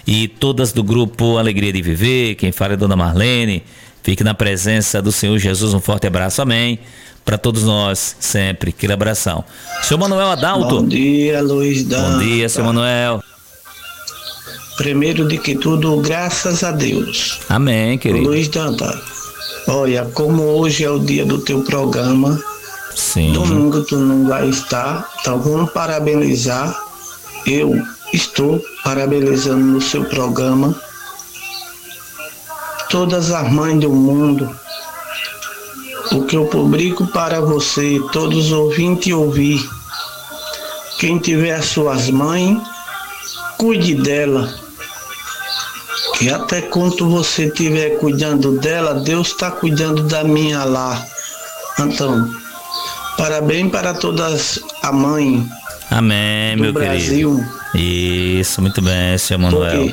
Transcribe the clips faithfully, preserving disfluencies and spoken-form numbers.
e todas do grupo Alegria de Viver. Quem fala é Dona Marlene. Fique na presença do Senhor Jesus. Um forte abraço, amém. Para todos nós, sempre. Aquele abração. Seu Manuel Adalto. Bom dia, Luiz Danta. Bom dia, seu Manuel. Primeiro de que tudo, graças a Deus. Amém, querido. Luiz Danta, olha, como hoje é o dia do teu programa, sim, domingo tu não vai estar, então vamos parabenizar. Eu estou parabenizando no seu programa todas as mães do mundo. O que eu publico para você, todos os ouvintes ouvir. Quem tiver as suas mães, cuide dela. Que até quando você estiver cuidando dela, Deus está cuidando da minha lá. Então, parabéns para todas as mães. Amém, do meu Brasil. Querido. Isso, muito bem, seu Manuel.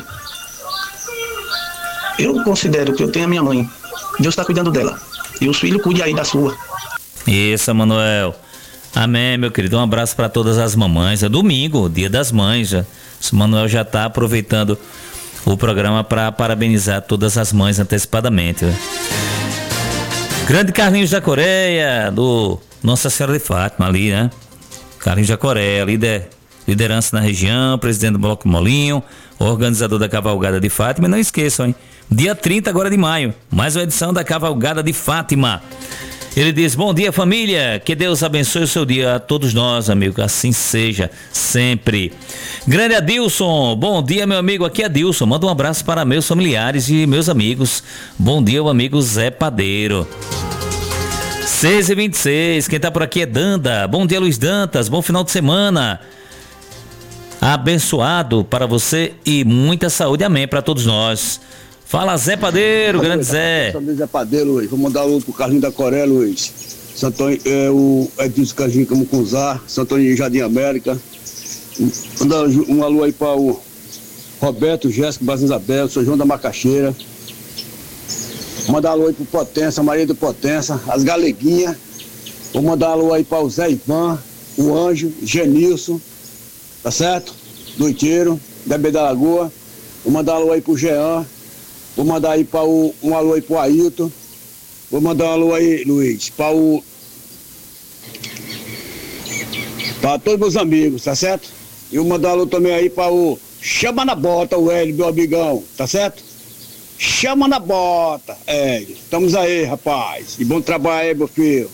Porque eu considero que eu tenho a minha mãe. Deus está cuidando dela. E os filhos cuidem aí da sua. Isso, Manuel. Amém, meu querido. Um abraço para todas as mamães. É domingo, dia das mães. Já. O Manuel já está aproveitando o programa para parabenizar todas as mães antecipadamente. Né? Grande Carlinhos da Coreia, do Nossa Senhora de Fátima ali, né? Carlinhos da Coreia, líder, liderança na região, presidente do Bloco Molinho, organizador da Cavalgada de Fátima. E não esqueçam, hein? Dia trinta agora de maio, mais uma edição da Cavalgada de Fátima. Ele diz: bom dia, família, que Deus abençoe o seu dia a todos nós, amigo, assim seja, sempre. Grande Adilson, bom dia, meu amigo, aqui é Adilson, manda um abraço para meus familiares e meus amigos. Bom dia, o amigo Zé Padeiro. seis e vinte e seis, quem tá por aqui é Danda. Bom dia, Luiz Dantas, bom final de semana. Abençoado para você e muita saúde, amém, para todos nós. Fala, Zé Padeiro, grande Zé. Zé Padeiro, Luiz. Vou mandar um pro Carlinhos da Coreia, Luiz. Santônio, é, o Edilson Cajinho Camucunzá, Santônio Jardim América. Mandar um alô aí para o Roberto, Jéssica, Bas Isabel, São João da Macaxeira. Mandar um alô aí pro Potência, Maria do Potência, as Galeguinhas. Vou mandar um alô aí para o Zé Ivan, o Anjo, Genilson, tá certo? Doiteiro, Bebê da Lagoa. Vou mandar um alô aí pro Jean. Vou mandar aí para o, um alô aí pro Ailton. Vou mandar um alô aí, Luiz, para o... para todos meus amigos, tá certo? E vou mandar um alô também aí para o... Chama na bota, o Hélio, meu amigão, tá certo? Chama na bota, Hélio. Estamos aí, rapaz. E bom trabalho aí, meu filho.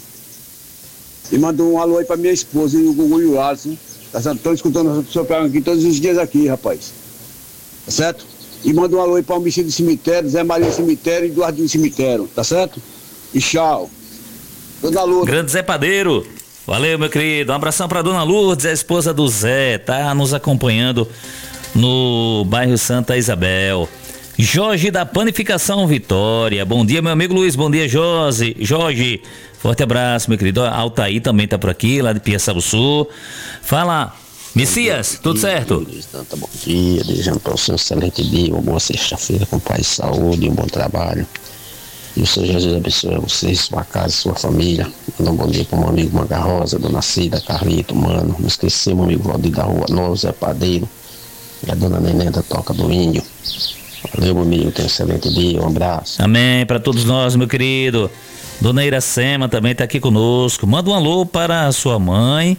E mando um alô aí para minha esposa e o Gugu e o Alisson. Tá certo? Estou escutando o seu programa aqui todos os dias aqui, rapaz. Tá certo? E manda um alô aí para o Homicídio do Cemitério, Zé Maria Cemitério e Eduardinho Cemitério, tá certo? E tchau. Dona Lourdes. Grande Zé Padeiro. Valeu, meu querido. Um abração para Dona Lourdes, a esposa do Zé, tá nos acompanhando no bairro Santa Isabel. Jorge da Panificação Vitória. Bom dia, meu amigo Luiz. Bom dia, Jorge. Jorge, forte abraço, meu querido. Altaí também tá por aqui, lá de Piaçabuçu. Fala, Messias, tudo certo? Tá, bom dia, desejando para você um excelente dia, uma boa sexta-feira com paz e saúde, um bom trabalho. E o Senhor Jesus abençoe vocês, sua casa, sua família. Manda um bom dia para o meu amigo Manga Rosa, Dona Cida, Carlito, mano. Não esqueci meu amigo Valdir da Rua Nova, Zé Padeiro. E a Dona Neném da Toca do Índio. Valeu, meu amigo, tenha um excelente dia, um abraço. Amém, para todos nós, meu querido. Dona Iracema também está aqui conosco. Manda um alô para a sua mãe.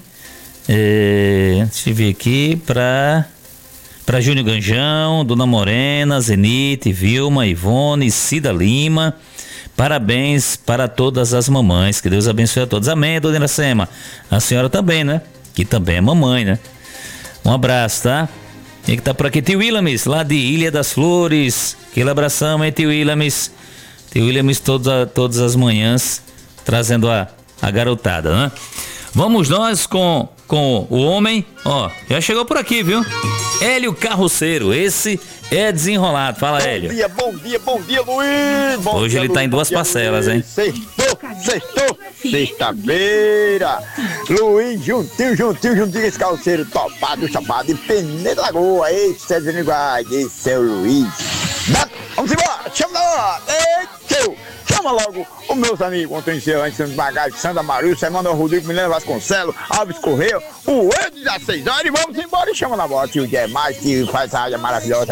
É, deixa eu ver aqui, para para Júnior Ganjão, Dona Morena, Zenite, Vilma, Ivone, Cida Lima. Parabéns para todas as mamães, que Deus abençoe a todos. Amém, Dona Iracema. A senhora também, né? Que também é mamãe, né? Um abraço, tá? Quem que tá por aqui? Tio Willamis, lá de Ilha das Flores. Aquele abração, hein, tio Willamis? Tio Willamis todas, todas as manhãs trazendo a, a garotada, né? Vamos nós com, com o homem, ó, já chegou por aqui, viu? Hélio Carroceiro, esse é desenrolado. Fala, bom Hélio. Bom dia, bom dia, bom dia, Luiz. Bom Hoje dia, ele Luiz, tá em duas dia, parcelas, Luiz. hein? Sextou, sextou, sexta-feira. Luiz, juntinho, juntinho, juntinho, esse carroceiro topado, chamado de Peneira Lagoa. Esse é de iguais, esse é o Luiz. Vamos embora, chama na hora. Eita, chama logo os meus amigos, Antônio Serrante, Santos Bagagem, Sandra Maru, Samuel Rodrigo, Milena Vasconcelos, Alves Correia, o Ed das seis horas, e vamos embora e chama na bola, tio Zé Mais, que faz a área maravilhosa.